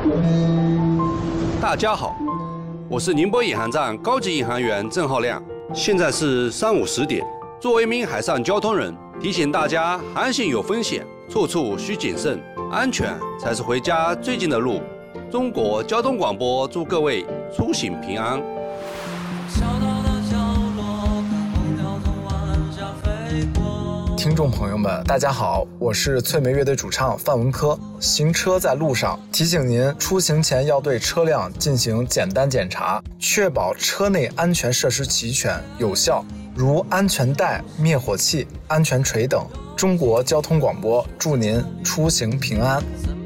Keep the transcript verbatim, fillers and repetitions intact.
大家好，我是宁波引航站高级引航员郑浩亮。现在是上午十点。作为一名海上交通人，提醒大家航行有风险，处处需谨慎，安全才是回家最近的路。中国交通广播祝各位出行平安。 听众朋友们，大家好，我是翠梅乐队主唱范文科。行车在路上，提醒您出行前要对车辆进行简单检查，确保车内安全设施齐全有效，如安全带、灭火器、安全锤等。中国交通广播祝您出行平安。